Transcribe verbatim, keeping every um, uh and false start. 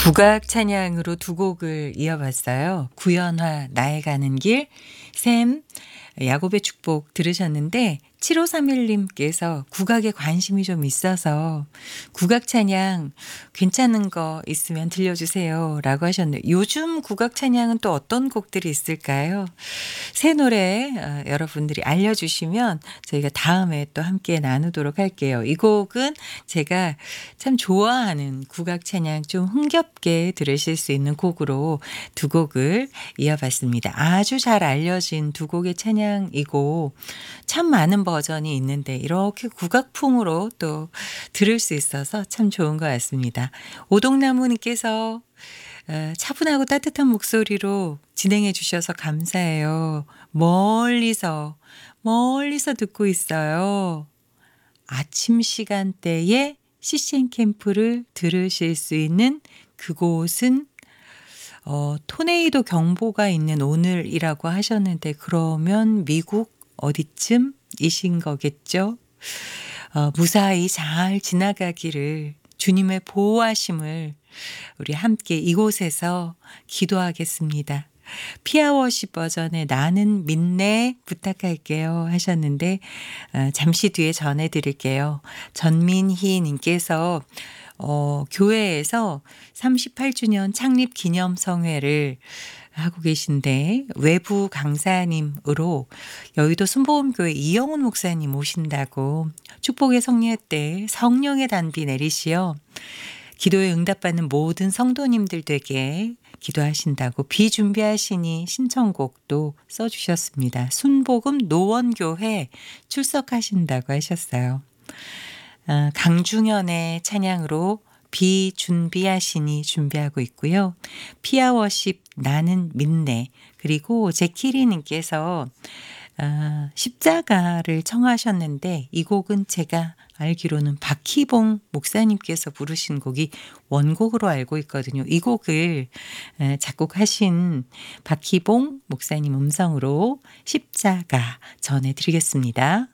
국악 찬양으로 두 곡을 이어봤어요. 구연화 나의 가는 길, 샘 야곱의 축복 들으셨는데 칠오삼일 님께서 국악에 관심이 좀 있어서 국악 찬양 괜찮은 거 있으면 들려주세요 라고 하셨네요. 요즘 국악 찬양은 또 어떤 곡들이 있을까요? 새 노래 어, 여러분들이 알려주시면 저희가 다음에 또 함께 나누도록 할게요. 이 곡은 제가 참 좋아하는 국악 찬양 좀 흥겹게 들으실 수 있는 곡으로 두 곡을 이어봤습니다. 아주 잘 알려진 두 곡의 찬양이고 참 많은 버전이 있는데 이렇게 국악풍으로 또 들을 수 있어서 참 좋은 것 같습니다. 오동나무님께서 어, 차분하고 따뜻한 목소리로 진행해 주셔서 감사해요. 멀리서 멀리서 듣고 있어요. 아침 시간대에 씨씨엔 캠프를 들으실 수 있는 그곳은 어, 토네이도 경보가 있는 오늘이라고 하셨는데 그러면 미국 어디쯤이신 거겠죠? 어, 무사히 잘 지나가기를 주님의 보호하심을 우리 함께 이곳에서 기도하겠습니다. 피아워십 버전의 나는 믿네 부탁할게요 하셨는데 어, 잠시 뒤에 전해드릴게요. 전민희 님께서 어, 교회에서 삼십팔 주년 창립 기념성회를 하고 계신데 외부 강사님으로 여의도 순복음교회 이영훈 목사님 오신다고 축복의 성례 때 성령의 단비 내리시어 기도에 응답받는 모든 성도님들에게 기도하신다고 비준비하시니 신청곡도 써주셨습니다. 순복음 노원교회 출석하신다고 하셨어요. 아, 강중현의 찬양으로 비준비하시니 준비하고 있고요. 피아워십 나는 믿네 그리고 제키리님께서 아, 십자가를 청하셨는데 이 곡은 제가 알기로는 박희봉 목사님께서 부르신 곡이 원곡으로 알고 있거든요. 이 곡을 작곡하신 박희봉 목사님 음성으로 십자가 전해드리겠습니다.